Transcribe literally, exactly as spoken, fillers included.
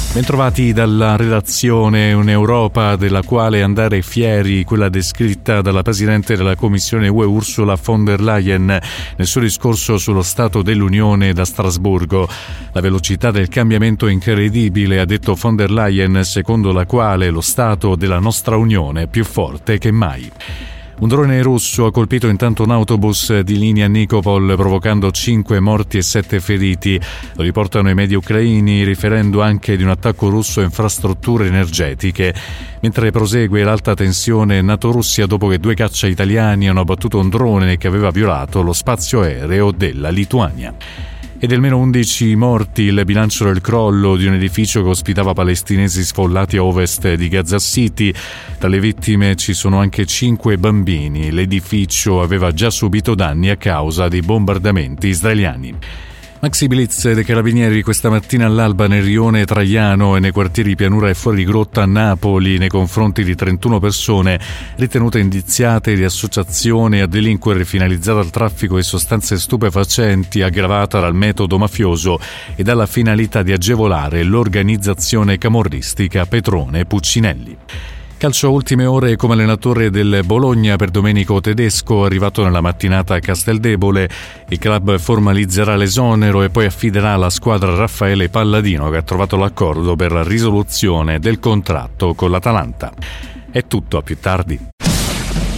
Bentrovati dalla redazione. Un'Europa della quale andare fieri, quella descritta dalla Presidente della Commissione U E Ursula von der Leyen nel suo discorso sullo Stato dell'Unione da Strasburgo. La velocità del cambiamento è incredibile, ha detto von der Leyen, secondo la quale lo Stato della nostra Unione è più forte che mai. Un drone russo ha colpito intanto un autobus di linea Nikopol, provocando cinque morti e sette feriti. Lo riportano i media ucraini, riferendo anche di un attacco russo a infrastrutture energetiche. Mentre prosegue l'alta tensione NATO-Russia dopo che due caccia italiani hanno abbattuto un drone che aveva violato lo spazio aereo della Lituania. Ed almeno undici morti il bilancio del crollo di un edificio che ospitava palestinesi sfollati a ovest di Gaza City. Tra le vittime ci sono anche cinque bambini. L'edificio aveva già subito danni a causa dei bombardamenti israeliani. Maxi blitz dei carabinieri questa mattina all'alba nel rione Traiano e nei quartieri Pianura e Fuori Grotta a Napoli nei confronti di trentuno persone ritenute indiziate di associazione a delinquere finalizzata al traffico di sostanze stupefacenti aggravata dal metodo mafioso e dalla finalità di agevolare l'organizzazione camorristica Petrone Puccinelli. Calcio a ultime ore come allenatore del Bologna per Domenico Tedesco, arrivato nella mattinata a Casteldebole. Il club formalizzerà l'esonero e poi affiderà alla squadra Raffaele Palladino, che ha trovato l'accordo per la risoluzione del contratto con l'Atalanta. È tutto, a più tardi.